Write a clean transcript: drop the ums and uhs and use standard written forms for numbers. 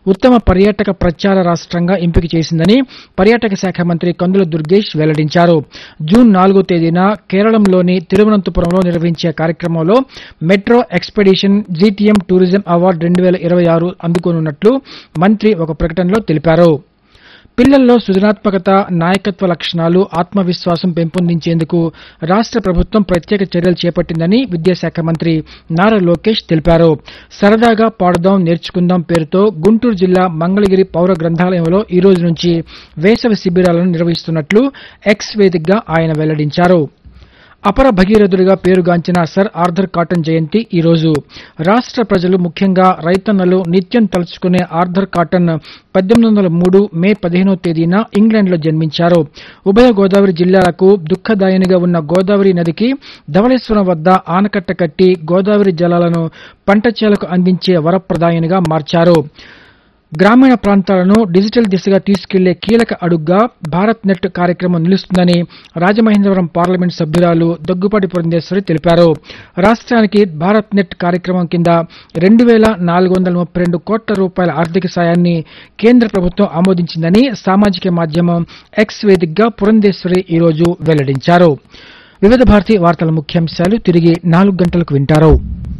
ఉత్తమ పర్యాటక ప్రచార రాష్ట్రంగా ఎంపిక చేసిందని పర్యాటక శాఖ మంత్రి కందుల దుర్గేష్ వెల్లడించారు. జూన్ 4వ తేదీన కేరళంలోని తిరువనంతపురంలో నిర్వహించే కార్యక్రమంలో metro expedition GTM tourism award 2026 అందుకోనున్నట్లు మంత్రి ఒక ప్రకటనలో తెలిపారు. పిల్లల్లో సృజనాత్మకత, నాయకత్వ లక్షణాలు, ఆత్మవిశ్వాసం పెంపొందించేందుకు రాష్ట్ర ప్రభుత్వం ప్రత్యేక చర్యలు చేపట్టిందని విద్యాశాఖ మంత్రి నారా లోకేష్ తెలిపారు. సరదాగా పాడుదాం నేర్చుకుందాం పేరుతో గుంటూరు జిల్లా మంగళగిరి పౌర గ్రంథాలయంలో ఈ రోజు నుంచి వేసవి శిబిరాలను నిర్వహిస్తున్నట్లు ఎక్స్ వేదికగా ఆయన వెల్లడించారు. అపర భగీరథుడిగా పేరుగాంచిన సర్ ఆర్థర్ కాటన్ జయంతి ఈ రోజు. రాష్ట్ర ప్రజలు ముఖ్యంగా రైతన్నలు నిత్యం తలుచుకునే ఆర్థర్ కాటన్ 1803 మే 15వ తేదీన ఇంగ్లాండ్లో జన్మించారు. ఉభయ గోదావరి జిల్లాలకు దుఃఖదాయినిగా ఉన్న గోదావరి నదికి ధవళేశ్వరం వద్ద ఆనకట్ట కట్టి గోదావరి జలాలను పంట చేలకు అందించే వరప్రదాయినిగా మార్చారు. గ్రామీణ ప్రాంతాలను డిజిటల్ దిశగా తీసుకెళ్లే కీలక అడుగ్గా భారత్ నెట్ కార్యక్రమం నిలుస్తుందని రాజమహేంద్రవరం పార్లమెంట్ సభ్యురాలు దగ్గుపాటి పురంధేశ్వరి తెలిపారు. రాష్ట్రానికి భారత్ నెట్ కార్యక్రమం కింద 2,432 కోట్ల రూపాయల ఆర్థిక సాయాన్ని కేంద్ర ప్రభుత్వం ఆమోదించిందని సామాజిక మాధ్యమం ఎక్స్ వేదికగా పురంధేశ్వరి ఈ రోజు వెల్లడించారు. వివిధ భారతి వార్తల ముఖ్యాంశాలు తిరిగి 4 గంటలకు వింటారు.